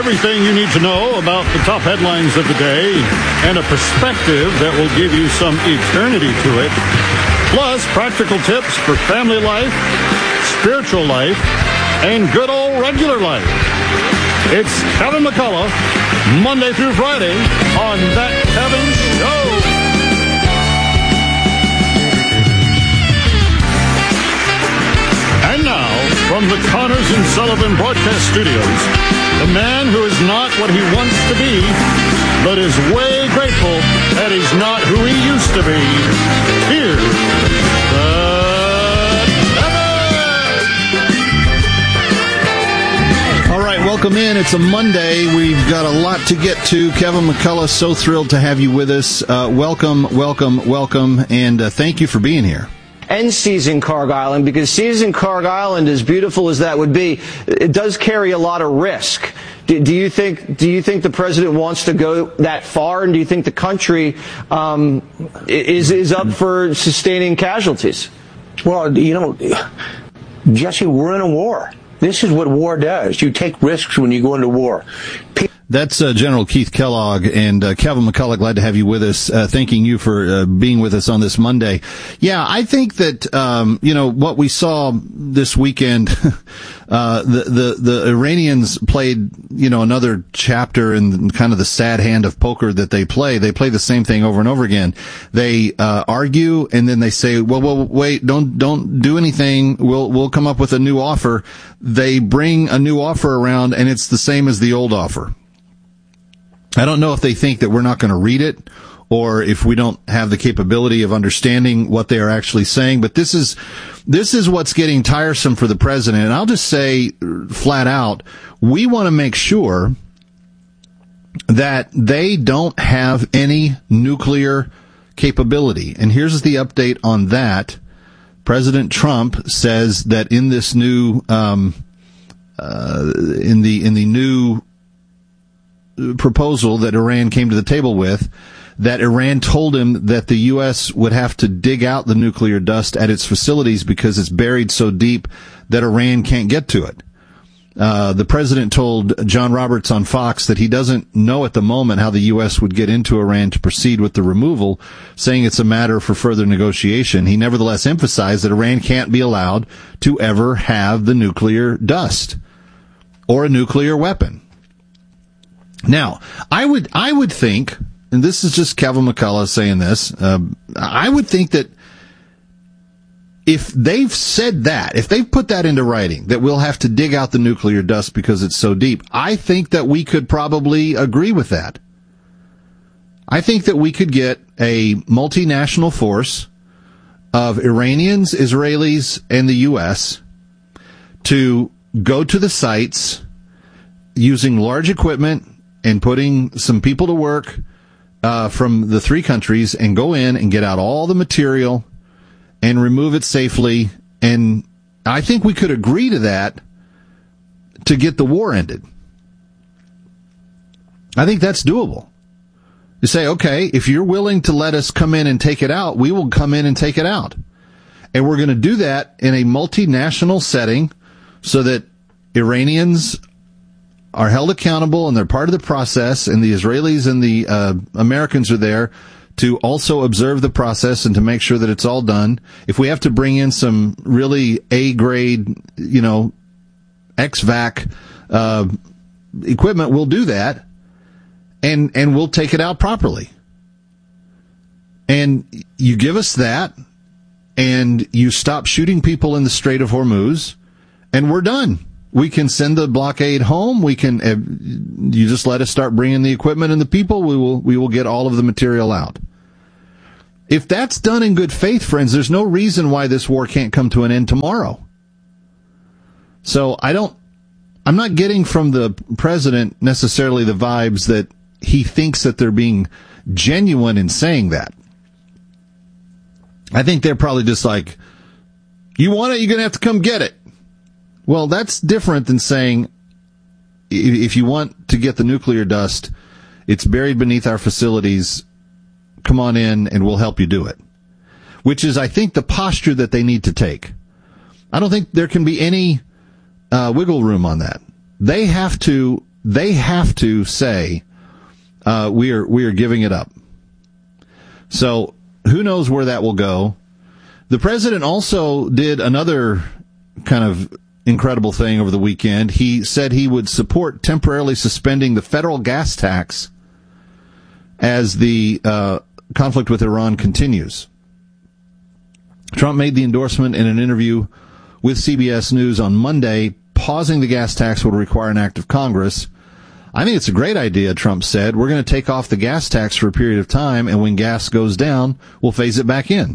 Everything you need to know about the top headlines of the day and a perspective that will give you some eternity to it. Plus, practical tips for family life, spiritual life, and good old regular life. It's Kevin McCullough, Monday through Friday on That Kevin Show. And now, from the Connors and Sullivan Broadcast Studios, the man who is not what he wants to be, but is way grateful that he's not who he used to be. Here's All right, welcome in. It's a Monday. We've got a lot to get to. Kevin McCullough, so thrilled to have you with us. Welcome, and thank you for being here. And seizing Karg Island, because seizing Karg Island, as beautiful as that would be, it does carry a lot of risk. Do you think the president wants to go that far, and do you think the country is up for sustaining casualties? Well, Jesse, we're in a war. This is what war does. You take risks when you go into war. That's General Keith Kellogg, and Kevin McCullough, glad to have you with us. Thanking you for being with us on this Monday. Yeah, I think that what we saw this weekend, the Iranians played another chapter in kind of the sad hand of poker that they play. They play the same thing over and over again. They argue, and then they say, "Well, wait, don't do anything. We'll come up with a new offer." They bring a new offer around, and it's the same as the old offer. I don't know if they think that we're not going to read it, or if we don't have the capability of understanding what they are actually saying. But this is what's getting tiresome for the president. And I'll just say flat out, we want to make sure that they don't have any nuclear capability. And here's the update on that. President Trump says that in this new, in the new proposal that Iran came to the table with, that Iran told him that the U.S. would have to dig out the nuclear dust at its facilities because it's buried so deep that Iran can't get to it. The president told John Roberts on Fox that he doesn't know at the moment how the U.S. would get into Iran to proceed with the removal, saying it's a matter for further negotiation. He nevertheless emphasized that Iran can't be allowed to ever have the nuclear dust or a nuclear weapon. Now, I would think, and this is just Kevin McCullough saying this, I would think that if they've said that, if they've put that into writing, that we'll have to dig out the nuclear dust because it's so deep, I think that we could probably agree with that. I think that we could get a multinational force of Iranians, Israelis, and the U.S. to go to the sites using large equipment and putting some people to work from the three countries and go in and get out all the material and remove it safely. And I think we could agree to that to get the war ended. I think that's doable. You say, okay, if you're willing to let us come in and take it out, we will come in and take it out. And we're going to do that in a multinational setting so that Iranians are held accountable and they're part of the process, and the Israelis and the Americans are there to also observe the process and to make sure that it's all done. If we have to bring in some really A-grade, XVAC equipment, we'll do that, and we'll take it out properly. And you give us that, and you stop shooting people in the Strait of Hormuz, and we're done. We can send the blockade home. We can, you just let us start bringing the equipment and the people. We will get all of the material out. If that's done in good faith, friends, there's no reason why this war can't come to an end tomorrow. So I'm not getting from the president necessarily the vibes that he thinks that they're being genuine in saying that. I think they're probably just like, you want it, you're going to have to come get it. Well, that's different than saying, if you want to get the nuclear dust, it's buried beneath our facilities, come on in and we'll help you do it. Which is, I think, the posture that they need to take. I don't think there can be any wiggle room on that. They have to they have to say, we are giving it up. So who knows where that will go? The president also did another kind of incredible thing over the weekend. He said he would support temporarily suspending the federal gas tax as the conflict with Iran continues. Trump made the endorsement in an interview with CBS News on Monday. Pausing the gas tax would require an act of Congress. I think it's a great idea, Trump said. We're going to take off the gas tax for a period of time, and when gas goes down, we'll phase it back in.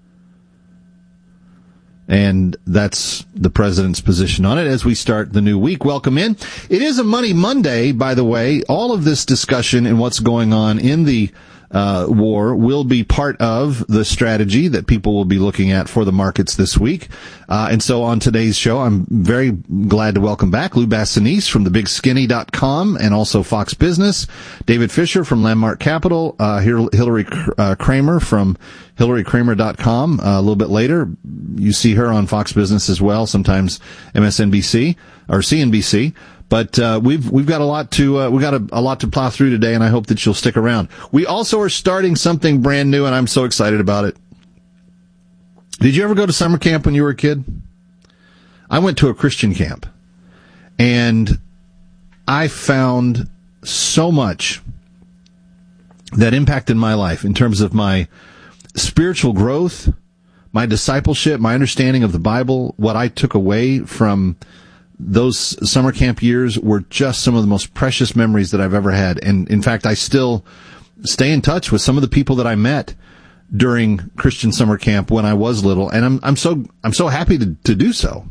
And that's the president's position on it as we start the new week. Welcome in. It is a Money Monday, by the way. All of this discussion and what's going on in the war will be part of the strategy that people will be looking at for the markets this week. And so on today's show, I'm very glad to welcome back Lou Bassanese from thebigskinny.com and also Fox Business, David Fisher from Landmark Capital, Hillary Kramer from HillaryKramer.com. A little bit later, you see her on Fox Business as well, sometimes MSNBC or CNBC. But we've got a lot to plow through today, and I hope that you'll stick around. We also are starting something brand new, and I'm so excited about it. Did you ever go to summer camp when you were a kid? I went to a Christian camp, and I found so much that impacted my life in terms of my spiritual growth, my discipleship, my understanding of the Bible. What I took away from those summer camp years were just some of the most precious memories that I've ever had. And in fact, I still stay in touch with some of the people that I met during Christian summer camp when I was little. And I'm so happy to do so.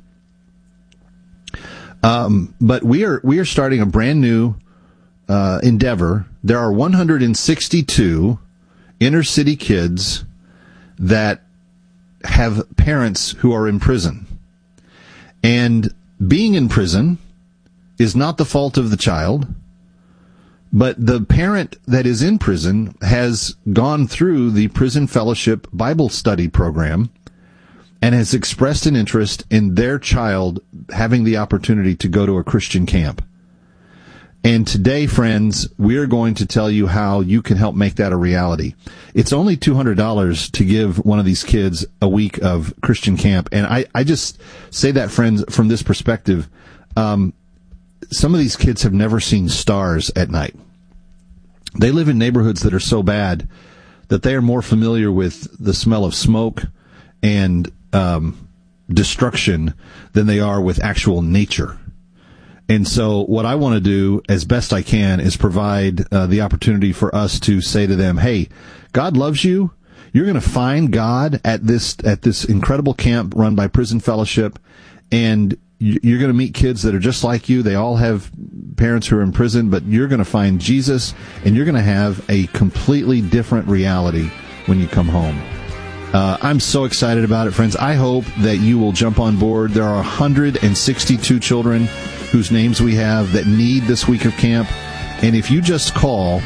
But we are starting a brand new, endeavor. There are 162 inner city kids that have parents who are in prison. And being in prison is not the fault of the child, but the parent that is in prison has gone through the Prison Fellowship Bible Study program and has expressed an interest in their child having the opportunity to go to a Christian camp. And today, friends, we are going to tell you how you can help make that a reality. It's only $200 to give one of these kids a week of Christian camp. And I just say that, friends, from this perspective. Some of these kids have never seen stars at night. They live in neighborhoods that are so bad that they are more familiar with the smell of smoke and destruction than they are with actual nature. And so what I want to do as best I can is provide the opportunity for us to say to them, hey, God loves you. You're going to find God at this incredible camp run by Prison Fellowship, and you're going to meet kids that are just like you. They all have parents who are in prison, but you're going to find Jesus, and you're going to have a completely different reality when you come home. I'm so excited about it, friends. I hope that you will jump on board. There are 162 children whose names we have that need this week of camp. And if you just call,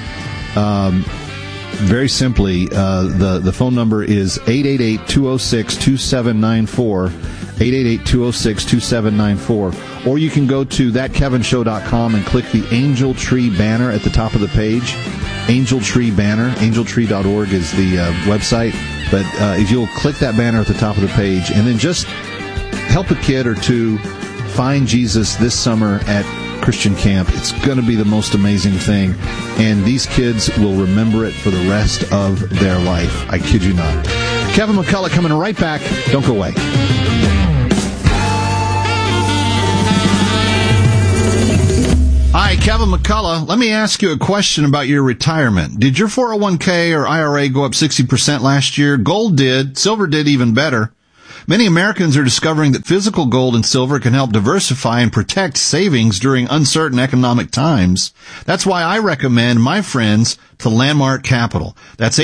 very simply, the phone number is 888-206-2794, 888-206-2794. Or you can go to thatkevinshow.com and click the Angel Tree banner at the top of the page. Angel Tree banner. Angeltree.org is the website. But if you'll click that banner at the top of the page and then just help a kid or two find Jesus this summer at Christian camp, it's going to be the most amazing thing. And these kids will remember it for the rest of their life. I kid you not. Kevin McCullough coming right back. Don't go away. Hi, Kevin McCullough. Let me ask you a question about your retirement. Did your 401k or IRA go up 60% last year? Gold did. Silver did even better. Many Americans are discovering that physical gold and silver can help diversify and protect savings during uncertain economic times. That's why I recommend my friends to Landmark Capital. That's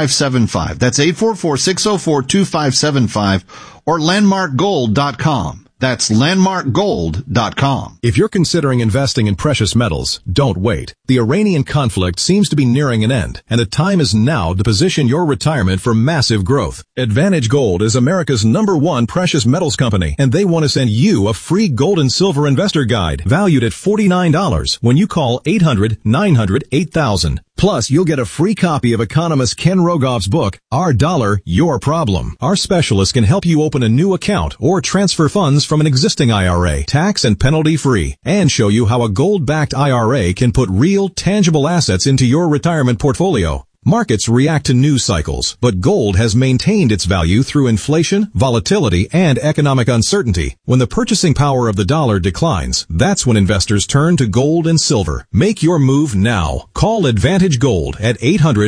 844-604-2575. That's 844-604-2575 or landmarkgold.com. That's landmarkgold.com. If you're considering investing in precious metals, don't wait. The Iranian conflict seems to be nearing an end, and the time is now to position your retirement for massive growth. Advantage Gold is America's #1 precious metals company, and they want to send you a free gold and silver investor guide valued at $49 when you call 800-900-8000. Plus, you'll get a free copy of economist Ken Rogoff's book, Our Dollar, Your Problem. Our specialists can help you open a new account or transfer funds from an existing IRA, tax and penalty free, and show you how a gold-backed IRA can put real, tangible assets into your retirement portfolio. Markets react to news cycles, but gold has maintained its value through inflation, volatility, and economic uncertainty. When the purchasing power of the dollar declines, that's when investors turn to gold and silver. Make your move now. Call Advantage Gold at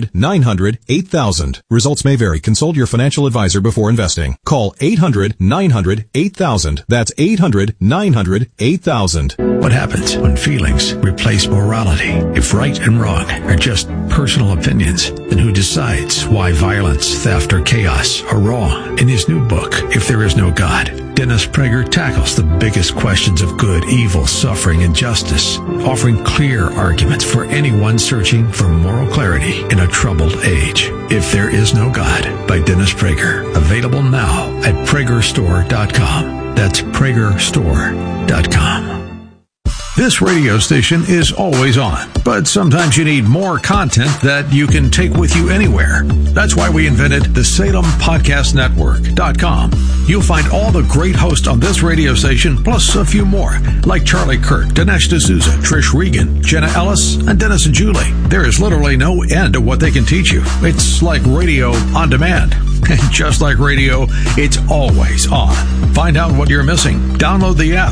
800-900-8000. Results may vary. Consult your financial advisor before investing. Call 800-900-8000. That's 800-900-8000. What happens when feelings replace morality? If right and wrong are just personal opinions, then who decides why violence, theft, or chaos are wrong? In his new book, If There Is No God, Dennis Prager tackles the biggest questions of good, evil, suffering, and justice, offering clear arguments for anyone searching for moral clarity in a troubled age. If There Is No God by Dennis Prager. Available now at PragerStore.com. That's PragerStore.com. This radio station is always on, but sometimes you need more content that you can take with you anywhere. That's why we invented the SalemPodcastNetwork.com. You'll find all the great hosts on this radio station, plus a few more, like Charlie Kirk, Dinesh D'Souza, Trish Regan, Jenna Ellis, and Dennis and Julie. There is literally no end to what they can teach you. It's like radio on demand. And just like radio, it's always on. Find out what you're missing. Download the app,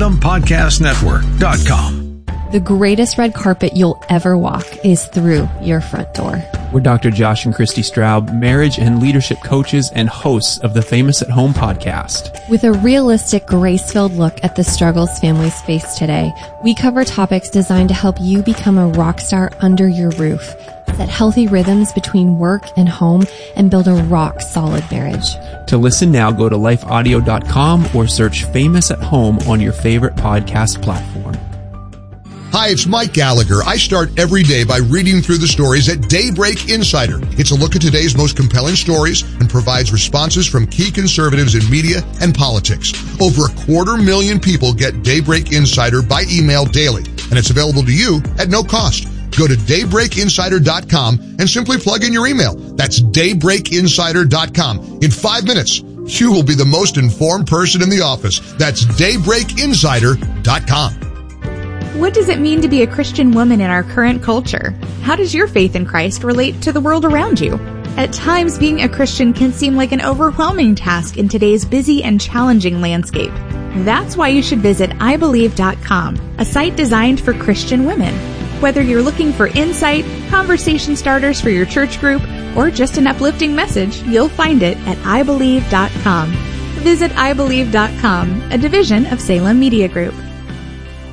SalemPodcastNetwork.com. The greatest red carpet you'll ever walk is through your front door. We're Dr. Josh and Christy Straub, marriage and leadership coaches and hosts of the Famous at Home podcast. With a realistic, grace-filled look at the struggles families face today, we cover topics designed to help you become a rock star under your roof, set healthy rhythms between work and home, and build a rock-solid marriage. To listen now, go to lifeaudio.com or search Famous at Home on your favorite podcast platform. Hi, it's Mike Gallagher. I start every day by reading through the stories at Daybreak Insider. It's a look at today's most compelling stories and provides responses from key conservatives in media and politics. Over 250,000 people get Daybreak Insider by email daily, and it's available to you at no cost. Go to daybreakinsider.com and simply plug in your email. That's daybreakinsider.com. In 5 minutes, you will be the most informed person in the office. That's daybreakinsider.com. What does it mean to be a Christian woman in our current culture? How does your faith in Christ relate to the world around you? At times, being a Christian can seem like an overwhelming task in today's busy and challenging landscape. That's why you should visit ibelieve.com, a site designed for Christian women. Whether you're looking for insight, conversation starters for your church group, or just an uplifting message, you'll find it at ibelieve.com. Visit ibelieve.com, a division of Salem Media Group.